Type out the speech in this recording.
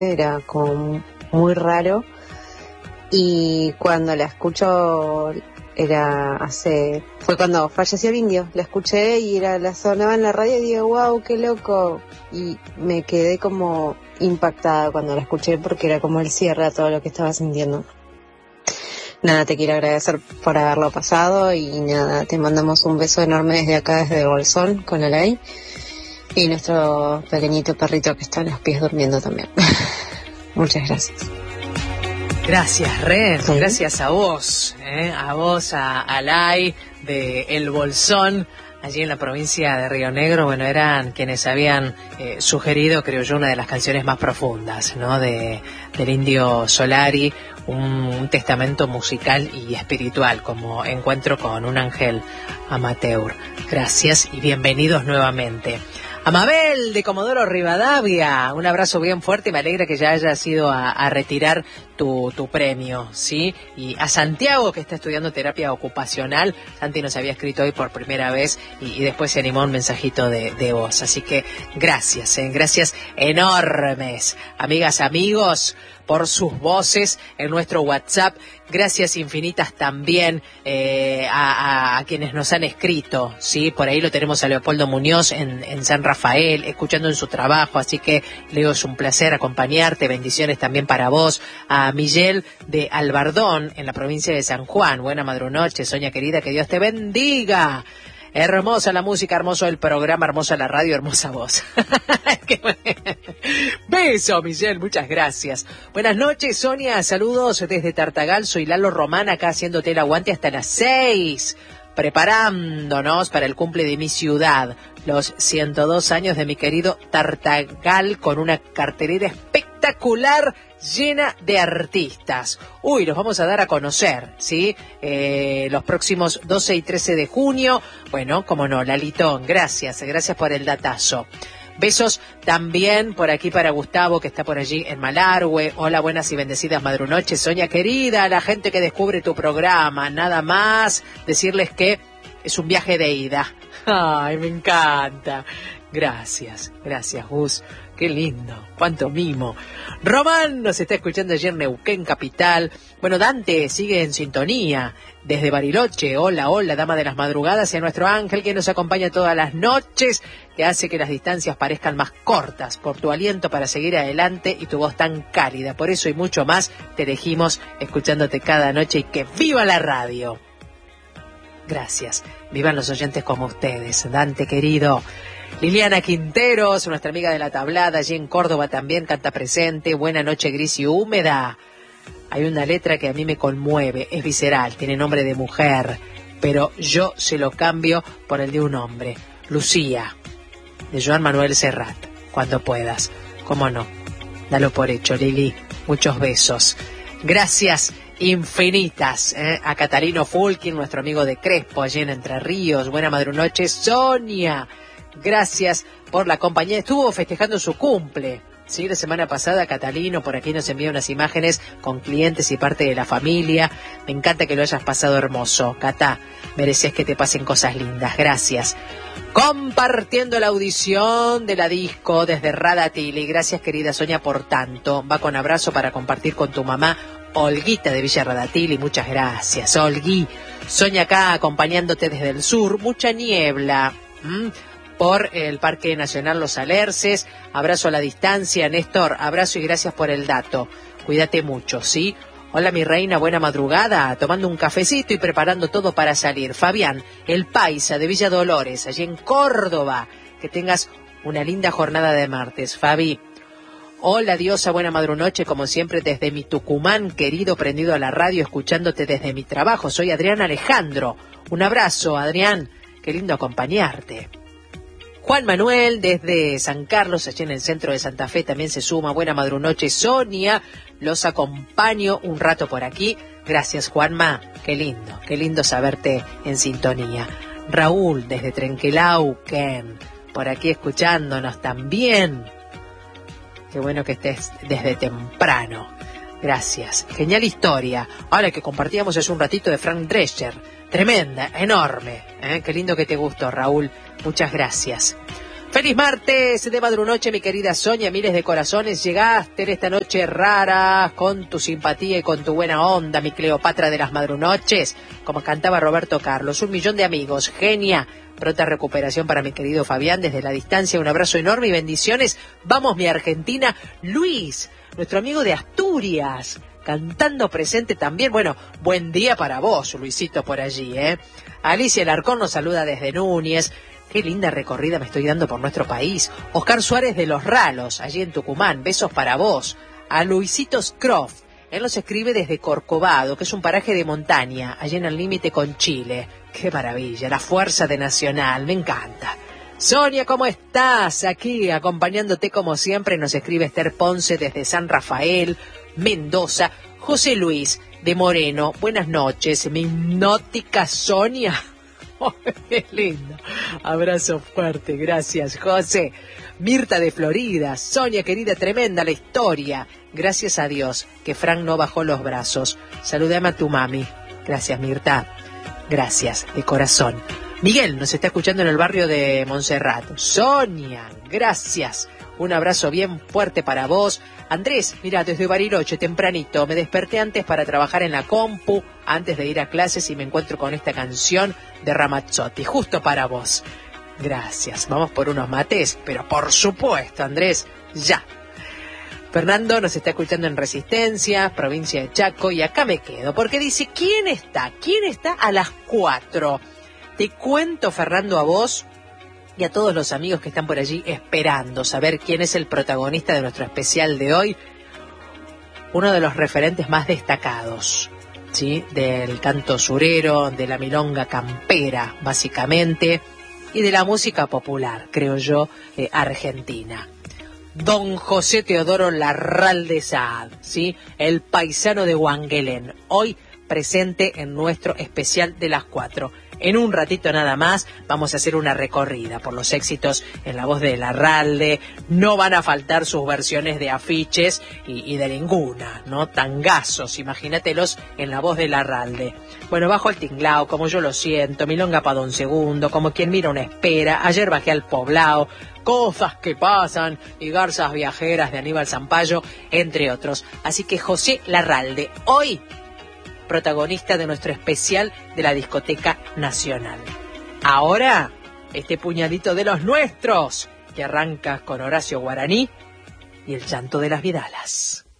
era como muy raro. Y cuando la escucho, fue cuando falleció el Indio, la escuché y la sonaba en la radio y digo, wow, qué loco. Y me quedé como impactada cuando la escuché porque era como el cierre a todo lo que estaba sintiendo. Nada, te quiero agradecer por haberlo pasado y nada, te mandamos un beso enorme desde acá, desde el Bolsón, con Alay. Y nuestro pequeñito perrito que está a los pies durmiendo también. Muchas gracias. Gracias, Ren. ¿Sí? Gracias a vos, a Alay de El Bolsón, allí en la provincia de Río Negro. Bueno, eran quienes habían sugerido, creo yo, una de las canciones más profundas, ¿no? Del Indio Solari, un testamento musical y espiritual, como Encuentro con un ángel amateur. Gracias y bienvenidos nuevamente. A Mabel de Comodoro Rivadavia, un abrazo bien fuerte, me alegra que ya hayas ido a retirar tu premio, ¿sí? Y a Santiago, que está estudiando terapia ocupacional, Santi nos había escrito hoy por primera vez y después se animó un mensajito de voz, así que gracias, gracias enormes, amigas, amigos, por sus voces en nuestro WhatsApp. Gracias infinitas también a quienes nos han escrito, ¿sí? Por ahí lo tenemos a Leopoldo Muñoz en San Rafael, escuchando en su trabajo, así que Leo, es un placer acompañarte, bendiciones también para vos. A Miguel de Albardón, en la provincia de San Juan, buena madrunoche, Sonia querida, que Dios te bendiga. Hermosa la música, hermoso el programa, hermosa la radio, hermosa voz. Beso, Michelle, muchas gracias. Buenas noches, Sonia, saludos desde Tartagal, soy Lalo Román, acá haciéndote el aguante hasta las 6, preparándonos para el cumple de mi ciudad, los 102 años de mi querido Tartagal, con una cartelera espectacular, llena de artistas. Uy, los vamos a dar a conocer, ¿sí? Los próximos 12 y 13 de junio. Bueno, cómo no, Lalitón, gracias por el datazo. Besos también por aquí para Gustavo, que está por allí en Malargüe. Hola, buenas y bendecidas madrunoches. Sonia querida, la gente que descubre tu programa, nada más decirles que es un viaje de ida. Ay, me encanta. Gracias, Gus. Qué lindo, cuánto mimo. Román nos está escuchando allí en Neuquén Capital. Bueno, Dante sigue en sintonía desde Bariloche. Hola, dama de las madrugadas, y a nuestro ángel que nos acompaña todas las noches, que hace que las distancias parezcan más cortas por tu aliento para seguir adelante y tu voz tan cálida. Por eso y mucho más te elegimos escuchándote cada noche, y que viva la radio. Gracias, vivan los oyentes como ustedes, Dante querido. Liliana Quinteros, nuestra amiga de la tablada, allí en Córdoba también canta presente. Buena noche, gris y húmeda. Hay una letra que a mí me conmueve, es visceral, tiene nombre de mujer, pero yo se lo cambio por el de un hombre. Lucía, de Joan Manuel Serrat, cuando puedas. ¿Cómo no? Dalo por hecho, Lili. Muchos besos. Gracias infinitas a Catalino Fulkin, nuestro amigo de Crespo, allí en Entre Ríos. Buena madrunoche, Sonia. Gracias por la compañía. Estuvo festejando su cumple, ¿sí? La semana pasada, Catalino por aquí nos envía unas imágenes con clientes y parte de la familia. Me encanta que lo hayas pasado hermoso. Cata, mereces que te pasen cosas lindas. Gracias. Compartiendo la audición de la disco desde Radatili. Gracias, querida Sonia, por tanto. Va con abrazo para compartir con tu mamá, Olguita de Villa Radatili. Muchas gracias, Olgui. Sonia acá acompañándote desde el sur. Mucha niebla por el Parque Nacional Los Alerces. Abrazo a la distancia, Néstor. Abrazo y gracias por el dato. Cuídate mucho, ¿sí? Hola, mi reina, buena madrugada. Tomando un cafecito y preparando todo para salir. Fabián, el paisa de Villa Dolores, allí en Córdoba. Que tengas una linda jornada de martes, Fabi. Hola, diosa, buena madrunoche, como siempre desde mi Tucumán, querido, prendido a la radio, escuchándote desde mi trabajo. Soy Adrián Alejandro. Un abrazo, Adrián. Qué lindo acompañarte. Juan Manuel desde San Carlos, allí en el centro de Santa Fe, también se suma. Buena madrunoche, Sonia. Los acompaño un rato por aquí. Gracias, Juanma. Qué lindo saberte en sintonía. Raúl desde Trenquelauquen, por aquí escuchándonos también. Qué bueno que estés desde temprano. Gracias. Genial historia. Ahora que compartíamos hace un ratito de Frank Drescher. Tremenda, enorme. Qué lindo que te gustó, Raúl. Muchas gracias. Feliz martes de madrunoche, mi querida Sonia, miles de corazones. Llegaste en esta noche rara con tu simpatía y con tu buena onda, mi Cleopatra de las madrunoches, como cantaba Roberto Carlos. 1 millón de amigos, genia. Pronta recuperación para mi querido Fabián desde la distancia. Un abrazo enorme y bendiciones. Vamos, mi Argentina. Luis, nuestro amigo de Asturias, cantando presente también. Bueno, buen día para vos, Luisito, por allí, ¿eh? Alicia Alarcón nos saluda desde Núñez. Qué linda recorrida me estoy dando por nuestro país. Oscar Suárez de Los Ralos, allí en Tucumán. Besos para vos. A Luisito Scroff. Él nos escribe desde Corcovado, que es un paraje de montaña, allí en el límite con Chile. Qué maravilla, la fuerza de Nacional, me encanta. Sonia, ¿cómo estás? Aquí acompañándote como siempre, nos escribe Esther Ponce desde San Rafael, Mendoza. José Luis de Moreno, buenas noches. Mi hipnótica Sonia. Oh, qué lindo. Abrazo fuerte, gracias, José. Mirta de Florida, Sonia querida, tremenda la historia. Gracias a Dios que Frank no bajó los brazos. Saludame a tu mami. Gracias, Mirta. Gracias, de corazón. Miguel nos está escuchando en el barrio de Montserrat. Sonia, gracias. Un abrazo bien fuerte para vos. Andrés, mira, desde Bariloche, tempranito, me desperté antes para trabajar en la compu, antes de ir a clases y me encuentro con esta canción de Ramazzotti, justo para vos. Gracias, vamos por unos mates, pero por supuesto, Andrés, ya. Fernando nos está escuchando en Resistencia, provincia de Chaco, y acá me quedo, porque dice, ¿quién está? ¿Quién está a las 4? Te cuento, Fernando, a vos y a todos los amigos que están por allí esperando saber quién es el protagonista de nuestro especial de hoy, uno de los referentes más destacados, ¿sí?, del canto surero, de la milonga campera, básicamente, y de la música popular, creo yo, argentina. Don José Teodoro Larralde Saad, ¿sí?, el paisano de Wangelén, hoy presente en nuestro especial de las 4. En un ratito nada más vamos a hacer una recorrida por los éxitos en la voz de Larralde. No van a faltar sus versiones de afiches y de ninguna, ¿no? Tangazos, imagínatelos en la voz de Larralde. Bueno, bajo el tinglao, como yo lo siento, milonga pa' Don Segundo, como quien mira una espera, ayer bajé al Poblao, cosas que pasan y garzas viajeras de Aníbal Zampayo, entre otros. Así que José Larralde, hoy protagonista de nuestro especial de la Discoteca Nacional. Ahora, este puñadito de los nuestros, que arranca con Horacio Guaraní y el llanto de las Vidalas.